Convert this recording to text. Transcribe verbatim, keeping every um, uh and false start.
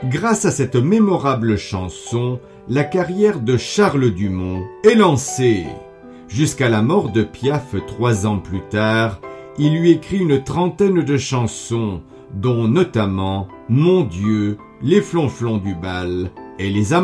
Grâce à cette mémorable chanson, la carrière de Charles Dumont est lancée. Jusqu'à la mort de Piaf trois ans plus tard, il lui écrit une trentaine de chansons, dont notamment « Mon Dieu »,« Les flonflons du bal » et « Les amants ».